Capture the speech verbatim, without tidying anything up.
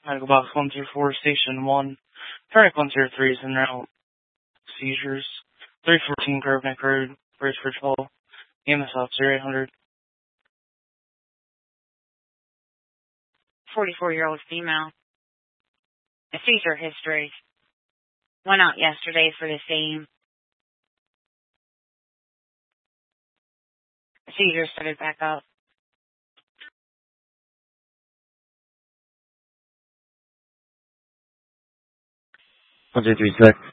Medical box one two four, station one. Cardiac one zero three is in route. Seizures. three fourteen Grove Neck Road, Bridgeford Hall. E M S officer eight hundred. forty-four-year-old female. A seizure history. Went out yesterday for the same. The seizure started back up. one two three six.